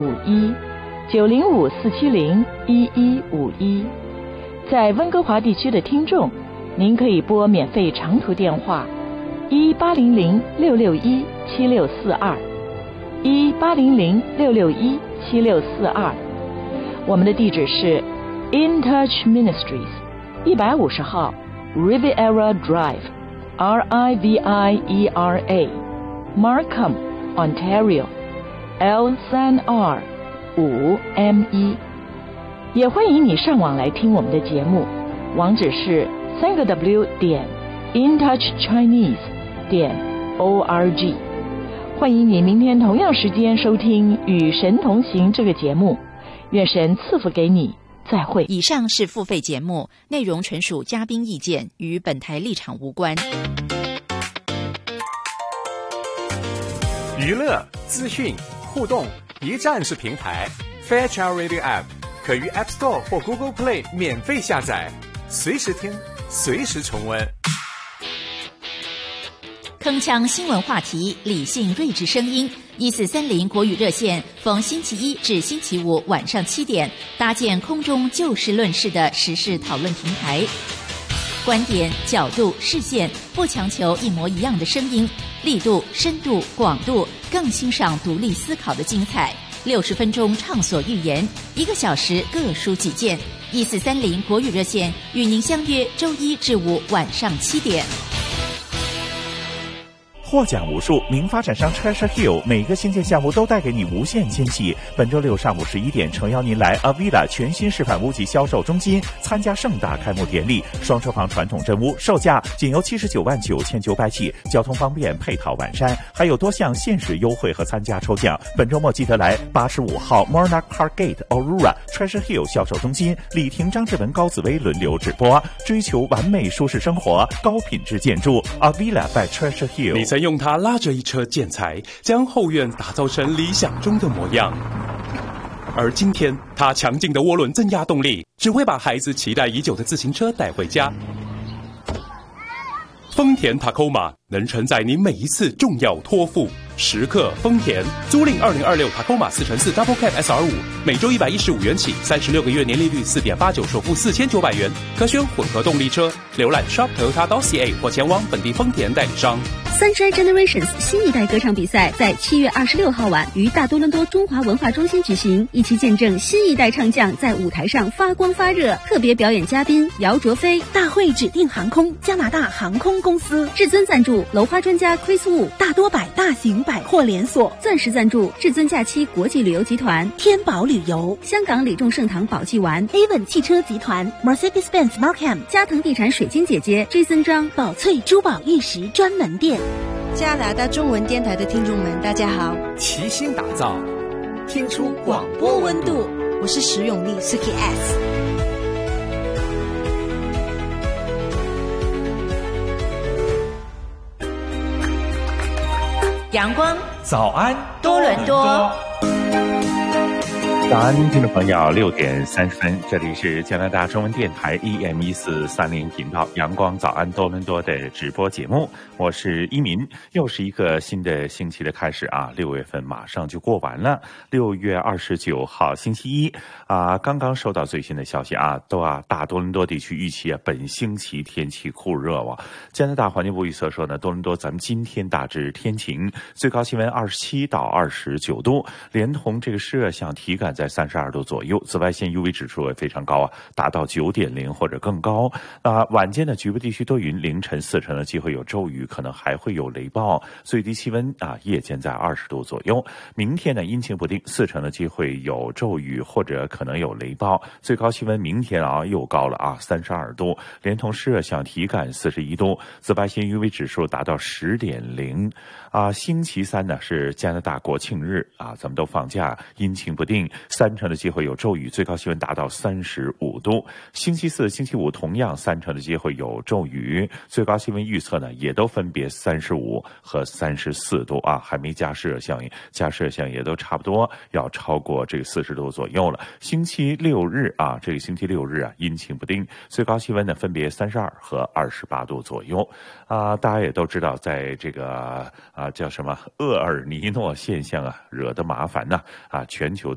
905-470-1151。在温哥华地区的听众，您可以拨免费长途电话1800-661-7642，1800-661-7642。我们的地址是 In Touch Ministries 150号 Riviera Drive RIVIERA Markham Ontario L3R5ME。 也欢迎你上网来听我们的节目，网址是3w.intouchchinese.org。 欢迎你明天同样时间收听与神同行这个节目，愿神赐福给你，再会。 以上是付费节目，内容纯属嘉宾意见，与本台立场无关。 娱乐、资讯、互动，一站式平台 Fairchild Radio App 可于 App Store 或 Google Play 免费下载，随时听，随时重温。 铿锵新闻话题，理性睿智声音，1430国语热线，逢星期一至星期五晚上7点，搭建空中就事论事的时事讨论平台。观点、角度、视线，不强求一模一样的声音，力度、深度、广度，更欣赏独立思考的精彩。60分钟畅所欲言，1个小时各抒己见。1430国语热线与您相约周一至五晚上7点。 获奖无数，名发展商 Treasure Hill 每个新建项目都带给你无限惊喜。本周六上午11点，诚邀您来 Avila 全新示范屋及销售中心参加盛大开幕典礼。双车房传统真屋售价仅由79.999起，交通方便，配套完善，还有多项限时优惠和参加抽奖。本周末记得来85号 Monarch Park Gate Aurora Treasure Hill 销售中心，李婷、张志文、高紫薇轮流直播，追求完美舒适生活，高品质建筑 Avila by Treasure Hill。 你曾用它拉着一车建材，将后院打造成理想中的模样。而今天，它强劲的涡轮增压动力，只会把孩子期待已久的自行车带回家。丰田 Tacoma 能承载你每一次重要托付。时刻丰田租赁2026 Tacoma 4x4 Double Cab SR5，每周115元起，36个月年利率4.89%，首付4900元，可选混合动力车。浏览 shop.toyota.ca 或前往本地丰田代理商。 Sunshine Generations 新一代歌唱比赛在7月26号晚于大多伦多中华文化中心举行，一起见证新一代唱将在舞台上发光发热。特别表演嘉宾姚卓飞，大会指定航空加拿大航空公司，至尊赞助楼花专家 Chris Wu， 大多百大型百货连锁，钻石赞助至尊假期国际旅游集团天宝旅游，香港李众盛堂宝济丸 Avon 汽车集团 Mercedes-Benz Markham， 加藤地产水晶姐姐 Jason 张宝翠珠宝玉石专门店。 加拿大中文电台的听众们，大家好！ 齐心打造，听出广播温度。我是石永丽 Suki S。 阳光早安多伦多。 早安，听众朋友，6点30分，这里是加拿大中文电台 AM1430频道阳光早安多伦多的直播节目，我是一民。又是一个新的星期的开始啊，6月份马上就过完了，6月29号星期一啊，刚刚收到最新的消息啊，大多伦多地区预期本星期天气酷热哇。加拿大环境部预测说呢，多伦多咱们今天大致天晴，最高气温27到29度，连同这个湿热项体感在32度左右，紫外线 UV 指数也非常高啊，达到9.0或者更高。晚间呢，局部地区多云，凌晨4成的机会有骤雨，可能还会有雷暴。最低气温夜间在20度左右。明天呢，阴晴不定，4成的机会有骤雨或者可能有雷暴。最高气温明天又高了32度，连同湿热项体感41度，紫外线 UV 指数达到10.0。星期三呢是加拿大国庆日咱们都放假，阴晴不定，3成的机会有骤雨，最高气温达到35度。星期四、星期五同样3成的机会有骤雨，最高气温预测呢也都分别35和34度还没加湿热效应，加湿热效应也都差不多要超过这个40度左右了。星期六日这个星期六日阴晴不定，最高气温呢分别32和28度左右。大家也都知道，在这个叫什么厄尔尼诺现象惹得麻烦呢全球